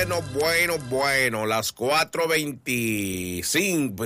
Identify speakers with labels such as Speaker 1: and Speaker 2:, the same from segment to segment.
Speaker 1: Bueno, las 4:25,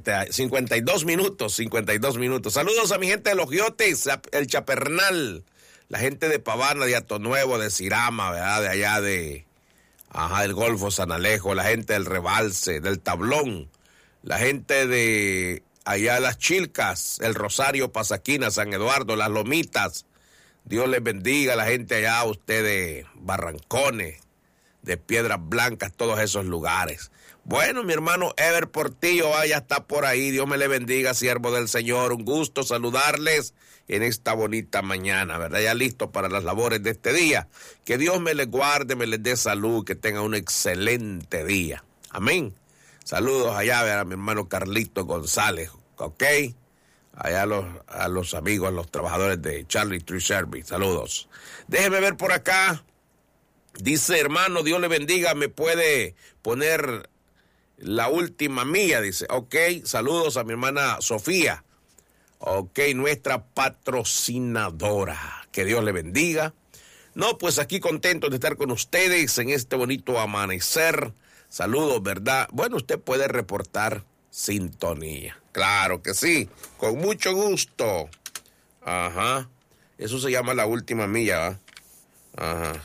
Speaker 1: 52 minutos. Saludos a mi gente de Los Giotes, el Chapernal, la gente de Pavana, de Ato Nuevo, de Cirama, ¿verdad? De allá del Golfo San Alejo, la gente del Rebalse, del Tablón, la gente de allá Las Chilcas, el Rosario, Pasaquina, San Eduardo, Las Lomitas. Dios les bendiga, la gente allá, ustedes, Barrancones, de Piedras Blancas, todos esos lugares. Bueno, mi hermano Ever Portillo, ya está por ahí. Dios me le bendiga, siervo del Señor. Un gusto saludarles en esta bonita mañana, ¿verdad? Ya listo para las labores de este día. Que Dios me les guarde, me les dé salud, que tengan un excelente día. Amén. Saludos allá a mi hermano Carlito González, ¿ok? Allá a los amigos, a los trabajadores de Charlie Tree Service. Saludos. Déjeme ver por acá. Dice, hermano, Dios le bendiga, me puede poner la última mía, dice. Ok, saludos a mi hermana Sofía. Ok, nuestra patrocinadora. Que Dios le bendiga. No, pues aquí contento de estar con ustedes en este bonito amanecer. Saludos, ¿verdad? Bueno, usted puede reportar sintonía. Claro que sí, con mucho gusto. Ajá. Eso se llama la última milla, ¿va? Ajá.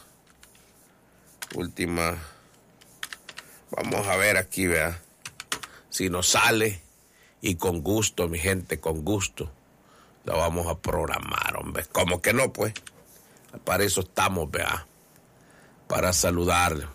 Speaker 1: Última. Vamos a ver aquí, ¿verdad? Si nos sale. Y con gusto, mi gente, con gusto. La vamos a programar, hombre. ¿Cómo que no, pues? Para eso estamos, ¿verdad? Para saludar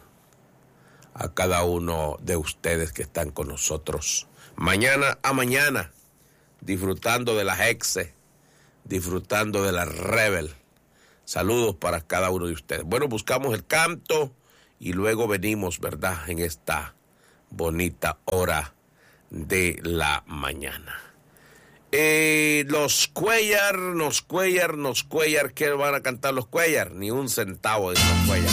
Speaker 1: a cada uno de ustedes que están con nosotros. Mañana a mañana, disfrutando de las Exe, disfrutando de la Rebel. Saludos para cada uno de ustedes. Bueno, buscamos el canto y luego venimos, ¿verdad?, en esta bonita hora de la mañana. Los Cuellar, ¿qué van a cantar los Cuellar? Ni un centavo de esos Cuellar.